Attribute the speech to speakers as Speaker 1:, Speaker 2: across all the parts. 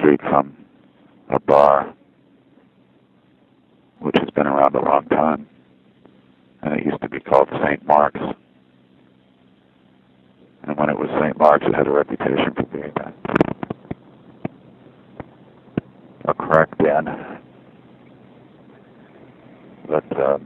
Speaker 1: street from a bar which has been around a long time, and it used to be called St. Mark's. And when it was St. Mark's, it had a reputation for being a crack den. But a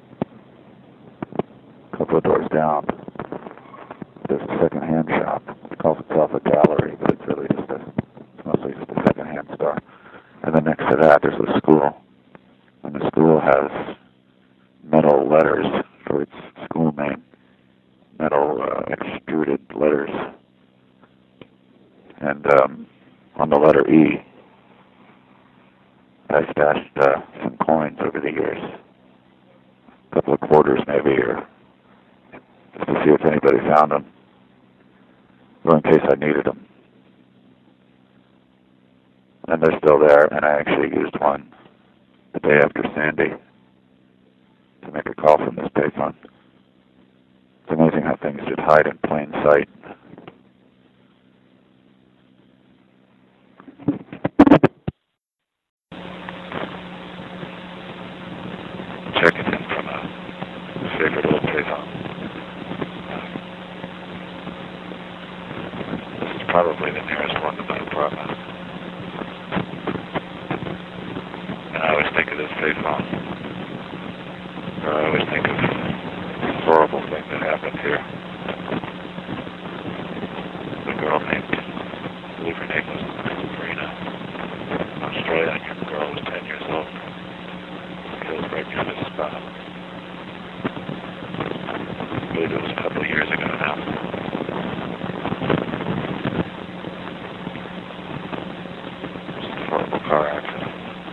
Speaker 1: couple of doors down, there's a second-hand shop. It calls itself a gallery, but it's really it's mostly just a second-hand store. And then next to that, there's a school. And the school has metal letters for its school name. Metal extruded letters. And on the letter E, I stashed some coins over the years. A couple of quarters maybe, or just to see if anybody found them, or in case I needed them. And they're still there, and I actually used one the day after Sandy to make a call from this payphone. It's amazing how things just hide in plain sight. Checking in from a favorite old payphone. This is probably the nearest one to my apartment. And I always think of this payphone, or I always think of the horrible thing that happened here. The girl named, I believe her name was Sabrina, an Australian young girl who was 10 years old, killed right near this spot. I believe it was a couple of years ago now. It was a horrible car accident.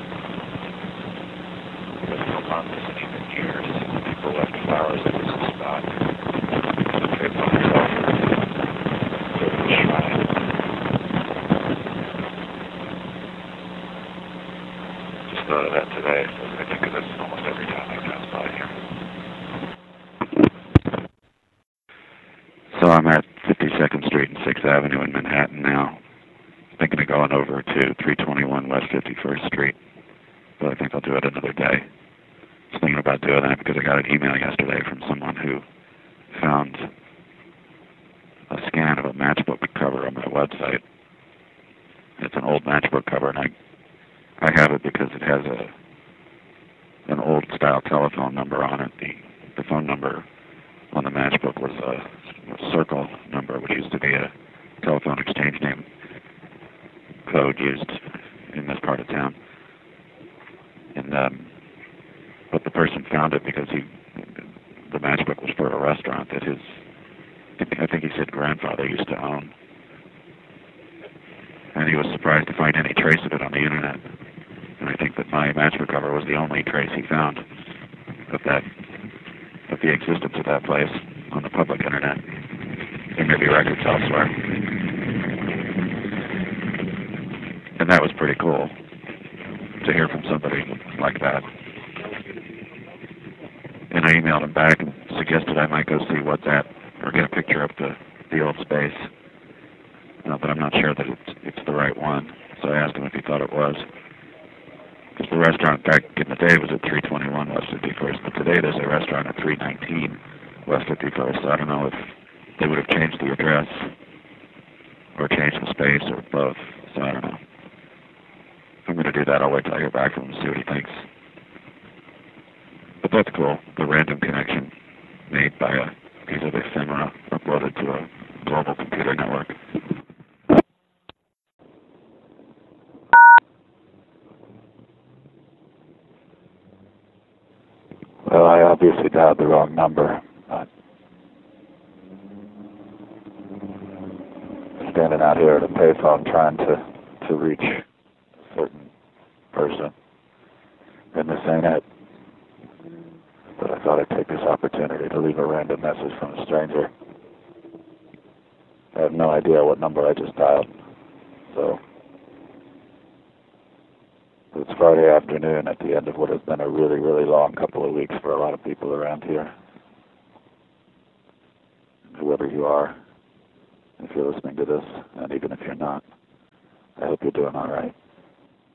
Speaker 1: Months and even years, people left flowers at this spot. The payphone itself sort of a shrine. Just thought of that today, so I think of this almost every time I pass by here. So I'm at 52nd Street and 6th Avenue in Manhattan now. Thinking of going over to 321 West 51st Street, but I think I'll do it another day. I was thinking about doing that because I got an email yesterday from someone who found a scan of a matchbook cover on my website. It's an old matchbook cover, and I have it because it has an old style telephone number on it. The phone number on the matchbook was a circle number, which used to be a telephone exchange name code used in this part of town. And but the person found it because the matchbook was for a restaurant that I think he said grandfather used to own. And he was surprised to find any trace of it on the internet. And I think that my matchbook cover was the only trace he found of the existence of that place on the public internet. There may be records elsewhere. And that was pretty cool to hear from somebody like that. And I emailed him back and suggested I might go see what's at, or get a picture of the old space. But I'm not sure that it's the right one. So I asked him if he thought it was. Because the restaurant back in the day was at 321 West 51st, but today there's a restaurant at 319 West 51st. So I don't know if they would have changed the address, or changed the space, or both. So I don't know. If I'm going to do that, I'll wait till I hear back from him and see what he thinks. But that's cool. The random connection made by a piece of ephemera uploaded to a global computer network. Well, I obviously dialed the wrong number. But standing out here at a payphone trying to reach a certain person, and this ain't it. But I thought I'd take this opportunity to leave a random message from a stranger. I have no idea what number I just dialed. So it's Friday afternoon at the end of what has been a really, really long couple of weeks for a lot of people around here. Whoever you are, if you're listening to this, and even if you're not, I
Speaker 2: hope you're doing all right.